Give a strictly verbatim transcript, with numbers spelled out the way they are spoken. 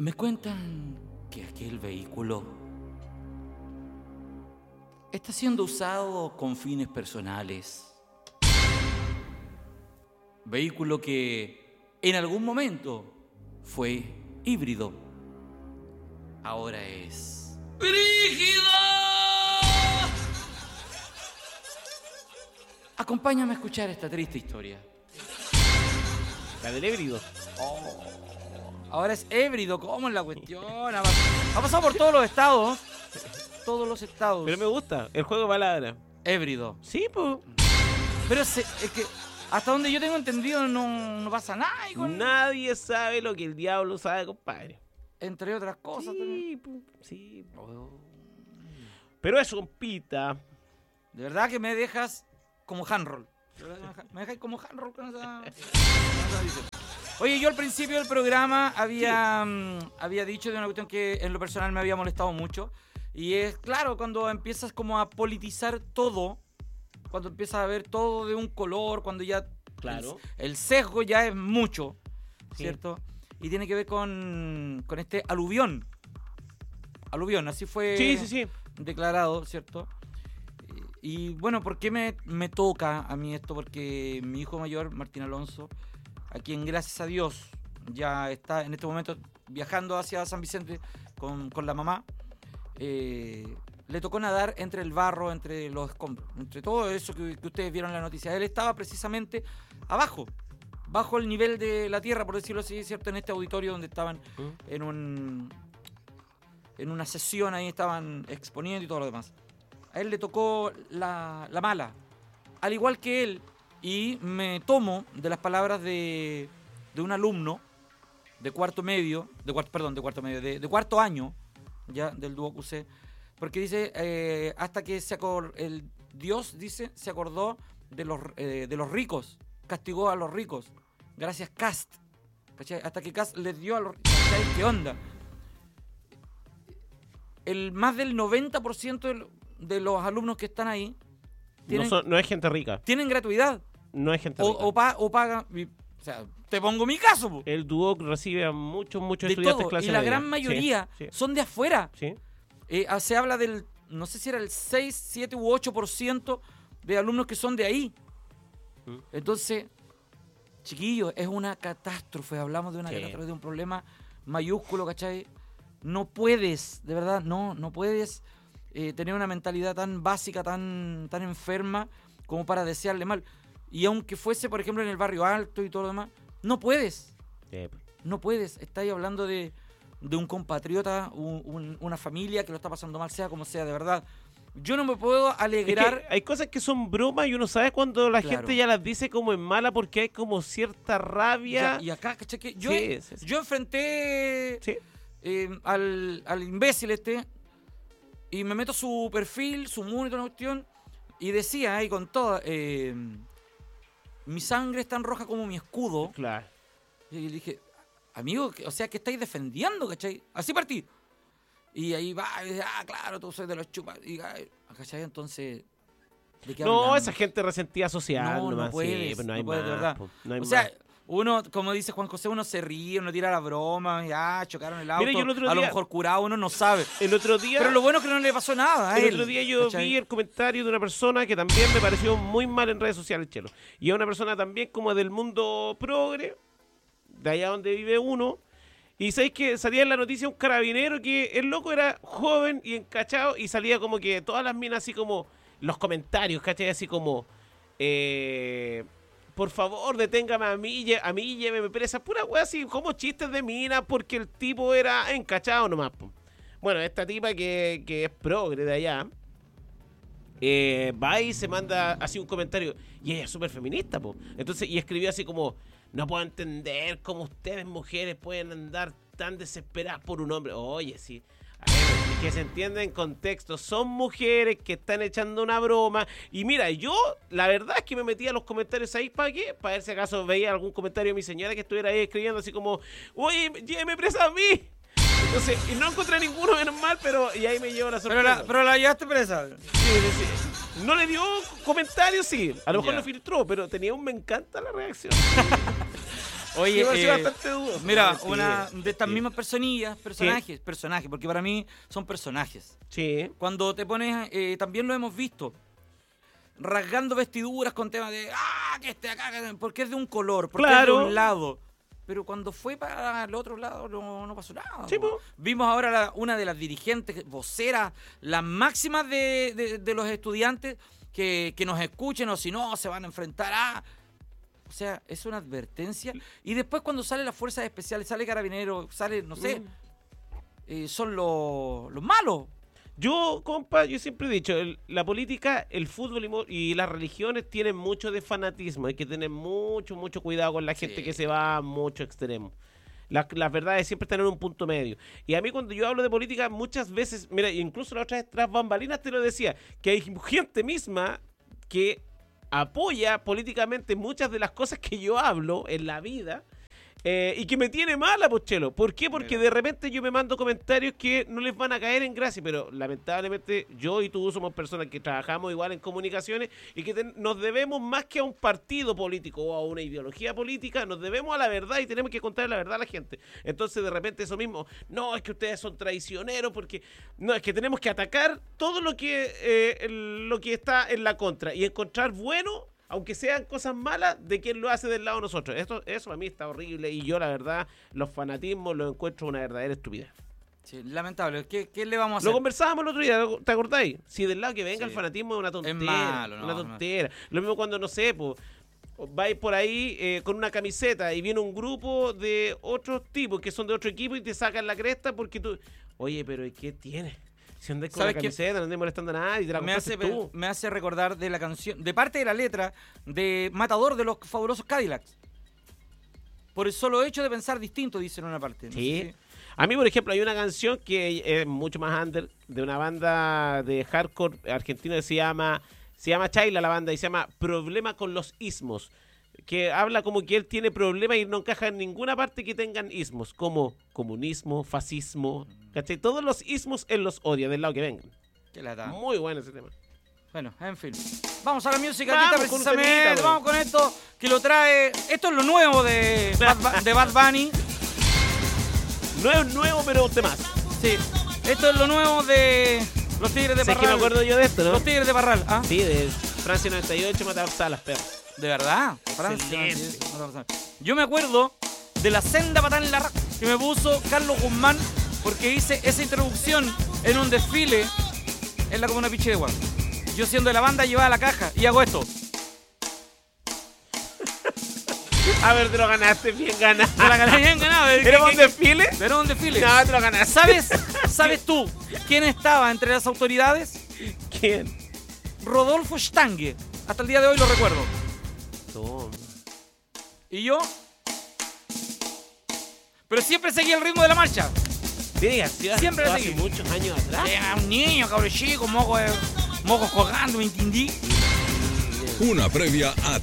Me cuentan que aquel vehículo está siendo usado con fines personales. Vehículo que en algún momento fue híbrido. Ahora es ¡brígido! Acompáñame a escuchar esta triste historia. La del híbrido. Oh, ahora es híbrido, ¿cómo es la cuestión? Ha, ha pasado por todos los estados. Todos los estados. Pero me gusta, el juego de palabras. Híbrido. Sí, pues. Pero se, es que hasta donde yo tengo entendido no, no pasa nada. Hijo. Nadie sabe lo que el diablo sabe, compadre. Entre otras cosas. Sí, po, sí. Oh. Pero eso, compita. De verdad que me dejas como handroll. Me dejas como handroll con esa... Oye, yo al principio del programa había, sí. um, había dicho de una cuestión que en lo personal me había molestado mucho. Y es claro, cuando empiezas como a politizar todo, cuando empiezas a ver todo de un color, cuando ya claro. el, el sesgo ya es mucho, sí. ¿cierto? Y tiene que ver con, con este aluvión. Aluvión, así fue sí, sí, sí. declarado, ¿cierto? Y, y bueno, ¿por qué me, me toca a mí esto? Porque mi hijo mayor, Martín Alonso, a quien gracias a Dios ya está en este momento viajando hacia San Vicente con, con la mamá, eh, le tocó nadar entre el barro, entre los escombros, entre todo eso que, que ustedes vieron en la noticia. Él estaba precisamente abajo, bajo el nivel de la tierra, por decirlo así, ¿cierto? En este auditorio donde estaban ¿Mm? en un en una sesión, ahí estaban exponiendo y todo lo demás. A él le tocó la, la mala, al igual que él, y me tomo de las palabras de, de un alumno de cuarto medio, de cuarto, perdón, de cuarto medio, de, de cuarto año, ya, del Duo Q C, porque dice, eh, hasta que se acordó, el Dios, dice, se acordó de los, eh, de los ricos, castigó a los ricos, gracias Cast, ¿cachai? Hasta que Cast les dio a los ricos, ¿qué onda? El más del noventa por ciento de, de los alumnos que están ahí tienen, no, son, no es gente rica. Tienen gratuidad. No es gente o, rica. O, pa, o pagan... O sea, te pongo mi caso. Po. El Duoc recibe a muchos, muchos de estudiantes todo, clase y la media. gran mayoría sí, sí. son de afuera. Sí. Eh, se habla del, no sé si era el seis, siete u ocho por ciento de alumnos que son de ahí. ¿Mm? Entonces, chiquillos, es una catástrofe. Hablamos de una sí. catástrofe, de un problema mayúsculo, ¿cachai? No puedes, de verdad, no, no puedes eh, tener una mentalidad tan básica, tan, tan enferma como para desearle mal. Y aunque fuese, por ejemplo, en el barrio alto y todo lo demás, no puedes. Sí. No puedes. Estáis hablando de, de un compatriota, un, un, una familia que lo está pasando mal, sea como sea, de verdad. Yo no me puedo alegrar. Es que hay cosas que son bromas y uno sabe cuando la claro. gente ya las dice como en mala porque hay como cierta rabia. Ya, y acá, ¿cachai? Que yo, sí, sí, sí. yo enfrenté sí. eh, al, al imbécil este y me meto su perfil, su muro y toda la cuestión y decía ahí con todo, eh, mi sangre es tan roja como mi escudo. Claro. Y le dije, amigo, o sea, ¿qué estáis defendiendo, cachai? Así partí. Y ahí va, y dice, ah, claro, tú sois de los chupas. Y, ¿cachai? Entonces, ¿de qué No, hablamos? esa gente resentida social. No, nomás, no puedes, sí, pero no hay no puedes, más, de verdad. Po, no hay o más. sea, uno, como dice Juan José, uno se ríe, uno tira la broma, ya, chocaron el auto. Mira, yo el otro a día, lo mejor curado, uno no sabe. El otro día... Pero lo bueno es que no le pasó nada a El él, otro día yo ¿cachai? vi el comentario de una persona que también me pareció muy mal en redes sociales, Chelo. Y es una persona también como del mundo progre, de allá donde vive uno. Y sabéis que salía en la noticia un carabinero que el loco era joven y encachado y salía como que todas las minas así como los comentarios, ¿cachai? Así como, eh, por favor, deténgame a mí, a mí lléveme presa. Pura wea así, como chistes de minas porque el tipo era encachado nomás. Po. Bueno, esta tipa que, que es progre de allá, eh, va y se manda así un comentario. Y ella es súper feminista, po. Entonces, y escribió así como... No puedo entender cómo ustedes, mujeres, pueden andar tan desesperadas por un hombre. Oye, sí. A ver, que se entienda en contexto. Son mujeres que están echando una broma. Y mira, yo, la verdad es que me metía los comentarios ahí. ¿Para qué? Para ver si acaso veía algún comentario de mi señora que estuviera ahí escribiendo así como, oye, lléveme presa a mí. Entonces, y no encontré ninguno, menos mal, pero y ahí me llevo la sorpresa. Pero la, pero la llevaste presa. Sí, sí, sí. No le dio comentarios, sí. A lo mejor Ya. lo filtró, pero tenía un me encanta la reacción. Oye, me pareció eh, bastante duro. Mira, Mentira, una de estas sí. mismas personillas, personajes, personajes, porque para mí son personajes. Sí. Cuando te pones, eh, también lo hemos visto, rasgando vestiduras con temas de, ah, que este acá, que- porque es de un color, porque Claro. es de un lado. Pero cuando fue para el otro lado no, no pasó nada. Sí, po. po. Vimos ahora la- una de las dirigentes, voceras, las máximas de, de- de los estudiantes que, que nos escuchen o si no se van a enfrentar a... O sea, es una advertencia. Y después cuando sale las fuerzas especiales, sale Carabinero, sale, no sé, Mm. eh, son los, los malos. Yo, compa, yo siempre he dicho, el- la política, el fútbol y, mo- y las religiones tienen mucho de fanatismo. Hay que tener mucho, mucho cuidado con la gente Sí. que se va a mucho extremo. La, la verdad es siempre tener un punto medio. Y a mí cuando yo hablo de política, muchas veces, mira, incluso la otra vez tras bambalinas te lo decía, que hay gente misma que apoya políticamente muchas de las cosas que yo hablo en la vida. Eh, y que me tiene mala, Pochelo. ¿Por qué? Porque Mira. de repente yo me mando comentarios que no les van a caer en gracia, pero lamentablemente yo y tú somos personas que trabajamos igual en comunicaciones y que ten- nos debemos más que a un partido político o a una ideología política, nos debemos a la verdad y tenemos que contar la verdad a la gente. Entonces de repente eso mismo, no, es que ustedes son traicioneros porque no, es que tenemos que atacar todo lo que, eh, el- lo que está en la contra y encontrar bueno, aunque sean cosas malas, de quien lo hace del lado de nosotros. Esto, eso a mí está horrible y yo la verdad los fanatismos los encuentro una verdadera estupidez. Sí, lamentable. ¿Qué, qué le vamos a hacer? Lo conversábamos el otro día, ¿te acordáis? Si del lado que venga Sí. el fanatismo es una tontera. malo, no, una no. tontera. Lo mismo cuando, no sé, pues, vais por ahí eh, con una camiseta y viene un grupo de otros tipos que son de otro equipo y te sacan la cresta porque tú... Oye, pero ¿y qué tienes? Si andas con la ¿Sabes qué? camiseta, no andas molestando a nadie, te la me compraste hace, tú. me hace recordar de la canción, de parte de la letra de Matador de los Fabulosos Cadillacs. Por el solo hecho de pensar distinto, dice en una parte. No sé Sí. si- A mí, por ejemplo, hay una canción que es mucho más under, de una banda de hardcore argentina que se llama, se llama Chayla la banda, y se llama Problema con los Ismos, que habla como que él tiene problemas y no encaja en ninguna parte que tengan ismos, como comunismo, fascismo, ¿cachai? Todos los ismos él los odia, del lado que vengan. Qué lata. Muy bueno ese tema. Bueno, en fin. Vamos a la música. Vamos Aquí está con un precisamente. temita, Vamos con esto que lo trae. Esto es lo nuevo de Bad, Bu- de Bad Bunny. No es nuevo, pero un tema. Sí. Esto es lo nuevo de los Tigres de ¿Sabes que me Parral. acuerdo yo de esto, no? Los Tigres de Parral. ¿Ah? Sí, de Francia noventa y ocho, Matar a las perras. De verdad. Excelente. Yo me acuerdo de la senda patada en la raja que me puso Carlos Guzmán porque hice esa introducción en un desfile en la Comuna Pichegua. Yo siendo de la banda llevaba la caja y hago esto. A ver, te lo ganaste, bien ganado. Me la gané bien ganado. ¿eh? ¿Era ¿Qué- un qué- desfile? Era un desfile. No, te lo ganaste. ¿Sabes, ¿Sabes tú quién estaba entre las autoridades? ¿Quién? Rodolfo Stange. Hasta el día de hoy lo recuerdo. Toma. ¿Y yo? Pero siempre seguía el ritmo de la marcha. Tiene que ser Siempre hace le seguí. muchos años atrás. Era un niño, cabrón chico, moco, mocos colgando, ¿me entendí? Una previa a